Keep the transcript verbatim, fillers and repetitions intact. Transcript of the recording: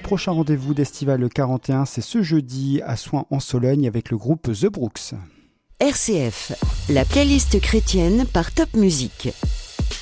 prochain rendez-vous d'Estival quarante et un, c'est ce jeudi à Soins en Sologne avec le groupe The Brooks. R C F, la playlist chrétienne par Top Music.